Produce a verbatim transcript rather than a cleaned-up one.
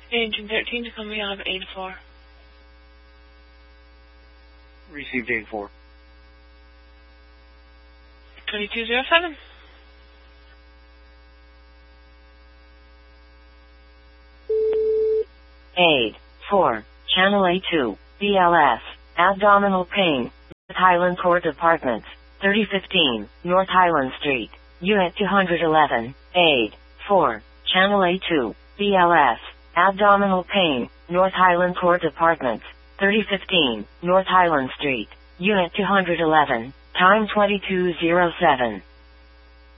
Agent thirteen to come we have eight four. Received eight four. twenty-two oh seven. eight four, Channel A two, B L S, abdominal pain, North Highland Court Apartments, thirty fifteen, North Highland Street, Unit two eleven, eight four, Channel A two, B L S, abdominal pain, North Highland Court Apartments, thirty fifteen, North Highland Street, Unit two eleven, time twenty-two oh seven.